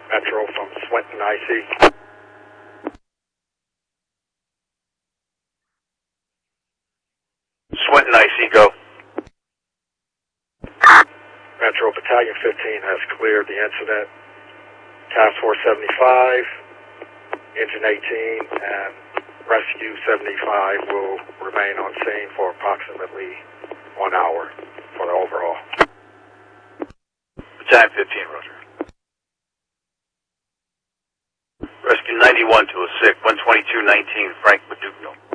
Metro from Swinton, IC. Swinton, IC, go. Metro Battalion 15 has cleared the incident. Task Force 75, Engine 18, and Rescue 75 will remain on scene for approximately 1 hour for the overall. Battalion 15, roger. Rescue 91 to a sick, 12219, Frank Padugno.